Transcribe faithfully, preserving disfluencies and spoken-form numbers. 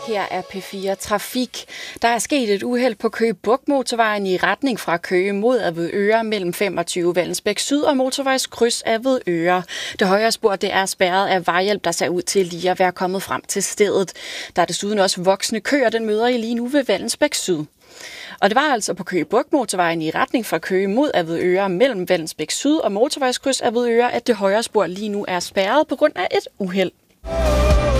Her er P fire Trafik. Der er sket et uheld på Køge Bugt motorvejen i retning fra Køge mod Avedøre mellem femogtyve Vallensbæk Syd og motorvejskryds Avedøre. Det højre spor det er spærret af vejhjælp, der ser ud til lige at være kommet frem til stedet. Der er desuden også voksne køer, den møder I lige nu ved Vallensbæk Syd. Og det var altså på Køge Bugt motorvejen i retning fra Køge mod Avedøre mellem Vallensbæk Syd og motorvejskryds Avedøre, at det højre spor lige nu er spærret på grund af et uheld.